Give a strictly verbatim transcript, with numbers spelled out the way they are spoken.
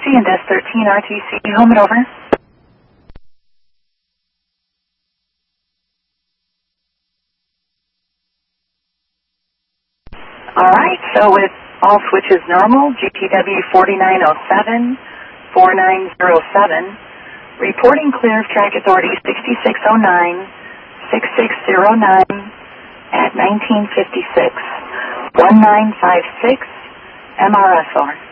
C and S thirteen R T C, home and over. Alright, so with all switches normal, G T W forty-nine oh seven, forty-nine oh seven, reporting clear of track authority sixty-six oh nine, sixty-six oh nine at nineteen fifty-six, nineteen fifty-six, M R S R.